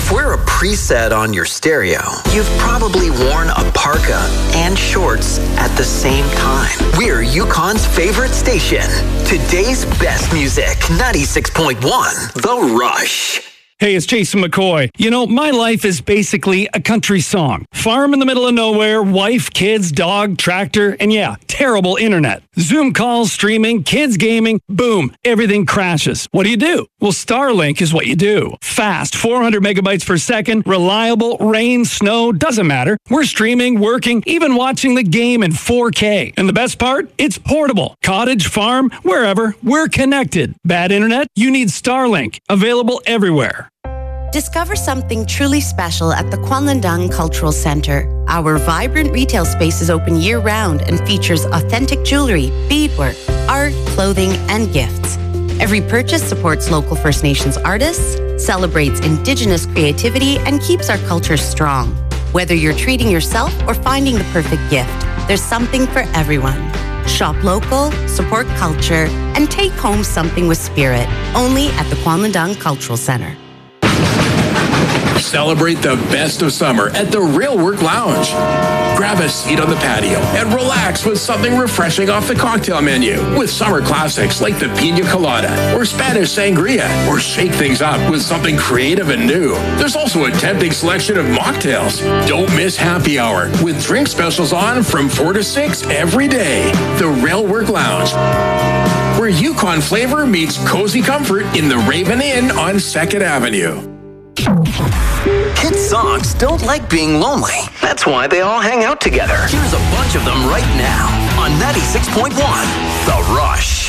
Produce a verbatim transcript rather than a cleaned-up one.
If we're a preset on your stereo, you've probably worn a parka and shorts at the same time. We're Yukon's favorite station. Today's best music, ninety-six point one, The Rush. Hey, it's Jason McCoy. You know, my life is basically a country song. Farm in the middle of nowhere, wife, kids, dog, tractor, and yeah, terrible internet. Zoom calls, streaming, kids gaming, boom, everything crashes. What do you do? Well, Starlink is what you do. Fast, four hundred megabytes per second, reliable, rain, snow, doesn't matter. We're streaming, working, even watching the game in four K. And the best part? It's portable. Cottage, farm, wherever, we're connected. Bad internet? You need Starlink. Available everywhere. Discover something truly special at the Kwanlandang Cultural Center. Our vibrant retail space is open year-round and features authentic jewelry, beadwork, art, clothing, and gifts. Every purchase supports local First Nations artists, celebrates Indigenous creativity, and keeps our culture strong. Whether you're treating yourself or finding the perfect gift, there's something for everyone. Shop local, support culture, and take home something with spirit. Only at the Kwanlandang Cultural Center. Celebrate the best of summer at the Real Work Lounge. Grab a seat on the patio and relax with something refreshing off the cocktail menu with summer classics like the Pina Colada or Spanish Sangria, or shake things up with something creative and new. There's also a tempting selection of mocktails. Don't miss happy hour with drink specials on from four to six every day. The Real Work Lounge, where Yukon flavor meets cozy comfort in the Raven Inn on second Avenue. Kids' songs don't like being lonely. That's why they all hang out together. Here's a bunch of them right now on ninety-six point one, The Rush.